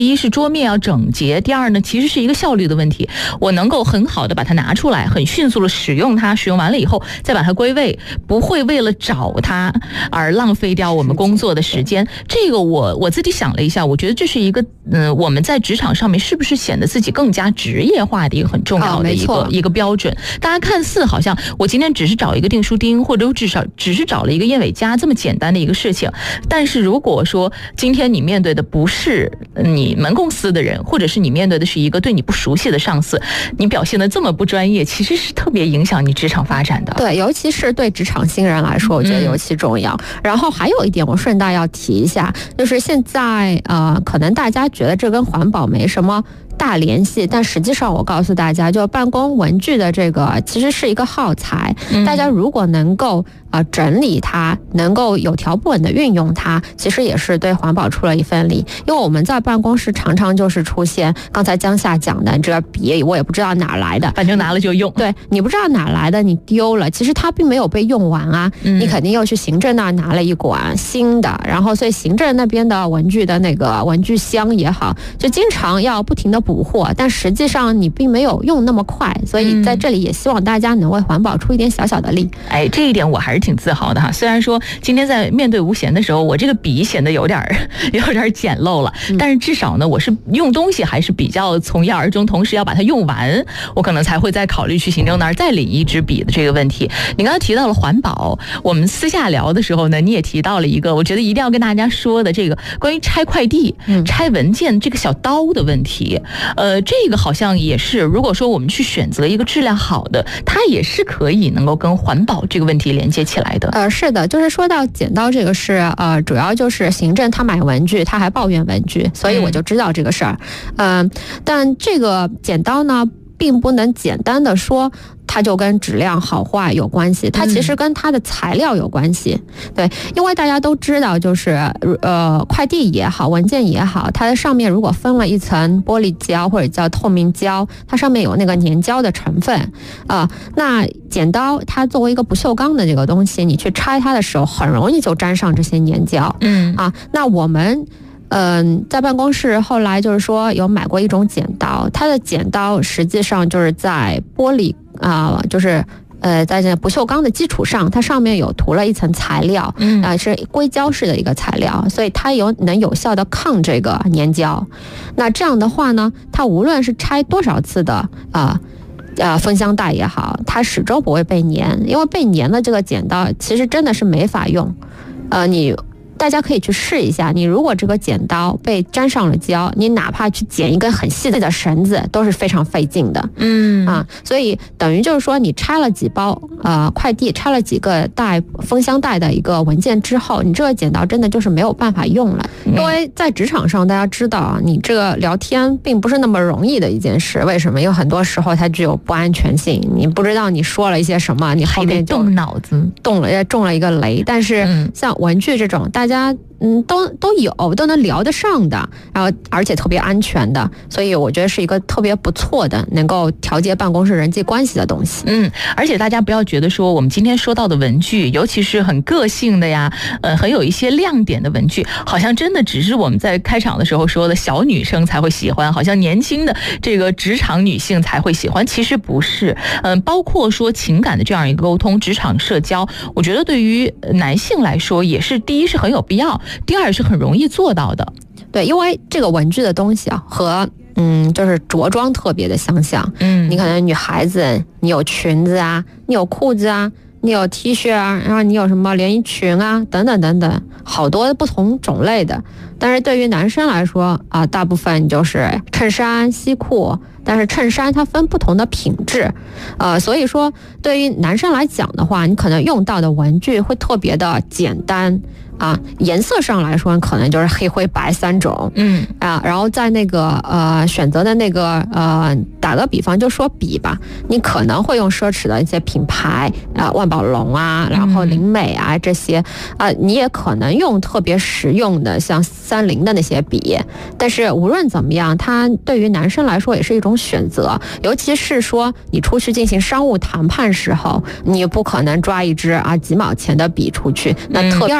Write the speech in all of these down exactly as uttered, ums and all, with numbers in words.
第一是桌面要整洁，第二呢其实是一个效率的问题，我能够很好的把它拿出来，很迅速的使用它，使用完了以后再把它归位，不会为了找它而浪费掉我们工作的时间。这个我我自己想了一下，我觉得这是一个嗯、呃，我们在职场上面是不是显得自己更加职业化的一个很重要的一个、哦、一个标准。大家看似好像我今天只是找一个订书钉，或者至少只是找了一个燕尾夹这么简单的一个事情，但是如果说今天你面对的不是你门公司的人，或者是你面对的是一个对你不熟悉的上司，你表现得这么不专业，其实是特别影响你职场发展的。 对，尤其是对职场新人来说，我觉得尤其重要。嗯、然后还有一点，我顺带要提一下，就是现在呃，可能大家觉得这跟环保没什么大联系，但实际上我告诉大家，就办公文具的这个其实是一个耗材，嗯、大家如果能够呃整理它，能够有条不紊的运用它，其实也是对环保出了一份力。因为我们在办公室常常就是出现刚才江夏讲的这个笔，我也不知道哪来的， 反正拿了就用。 对，你不知道哪来的，你丢了，其实它并没有被用完啊，嗯、你肯定又去行政那儿拿了一管新的，然后所以行政那边的文具的那个文具箱也好，就经常要不停的补货，但实际上你并没有用那么快，所以在这里也希望大家能为环保出一点小小的力。 哎，这一点我还是挺自豪的哈。虽然说今天在面对吴贤的时候，我这个笔显得有点有点简陋了，但是至少呢，我是用东西还是比较从一而终，同时要把它用完，我可能才会再考虑去行政那儿再领一支笔的这个问题。你刚才提到了环保，我们私下聊的时候呢，你也提到了一个我觉得一定要跟大家说的这个关于拆快递、嗯、拆文件这个小刀的问题。呃，这个好像也是，如果说我们去选择一个质量好的，它也是可以能够跟环保这个问题连接起来的。 呃，是的，就是说到剪刀这个事，呃，主要就是行政他买文具，他还抱怨文具，所以我就知道这个事儿。嗯、呃，但这个剪刀呢，并不能简单的说它就跟质量好坏有关系，它其实跟它的材料有关系。嗯、对，因为大家都知道，就是呃，快递也好，文件也好，它的上面如果分了一层玻璃胶或者叫透明胶，它上面有那个粘胶的成分啊、呃。那剪刀它作为一个不锈钢的这个东西，你去拆它的时候，很容易就沾上这些粘胶。嗯啊，那我们。嗯，在办公室后来就是说有买过一种剪刀，它的剪刀实际上就是在玻璃啊、呃，就是呃在这不锈钢的基础上，它上面有涂了一层材料，嗯啊、呃、是硅胶式的一个材料，所以它有能有效的抗这个粘胶。那这样的话呢，它无论是拆多少次的啊。呃，封箱袋也好，它始终不会被粘，因为被粘的这个剪刀其实真的是没法用。呃，你。大家可以去试一下，你如果这个剪刀被沾上了胶，你哪怕去剪一根很细的绳子都是非常费劲的。嗯啊，所以等于就是说你拆了几包呃快递，拆了几个袋封箱袋的一个文件之后，你这个剪刀真的就是没有办法用了。因为在职场上大家知道啊，你这个聊天并不是那么容易的一件事。为什么？因为很多时候它具有不安全性，你不知道你说了一些什么，你后面就动脑子动了中了一个雷。但是像文具这种大家大家嗯都都有都能聊得上的，然后而且特别安全的，所以我觉得是一个特别不错的能够调节办公室人际关系的东西。 嗯，而且大家不要觉得说我们今天说到的文具，尤其是很个性的呀，呃，很有一些亮点的文具，好像真的只是我们在开场的时候说的小女生才会喜欢，好像年轻的这个职场女性才会喜欢，其实不是。嗯、呃，包括说情感的这样一个沟通，职场社交，我觉得对于男性来说也是第一是很有必要。第二是很容易做到的。 对，因为这个文具的东西啊，和嗯就是着装特别的相像。嗯，你可能女孩子，你有裙子啊，你有裤子啊，你有 T 恤啊，然后你有什么连衣裙啊，等等等等，好多不同种类的。但是对于男生来说啊，大部分就是衬衫、西裤。但是衬衫它分不同的品质，呃，所以说对于男生来讲的话，你可能用到的文具会特别的简单啊，颜色上来说可能就是黑灰白三种，嗯啊，然后在那个呃选择的那个呃，打个比方就说笔吧，你可能会用奢侈的一些品牌啊、呃，万宝龙啊，然后灵美啊这些啊、呃，你也可能用特别实用的像三菱的那些笔，但是无论怎么样，它对于男生来说也是一种选择，尤其是说你出去进行商务谈判时候，你不可能抓一支啊几毛钱的笔出去。那特第二个就是说。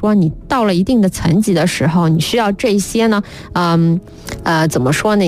说你到了一定的层级的时候，你需要这些呢，嗯呃怎么说呢？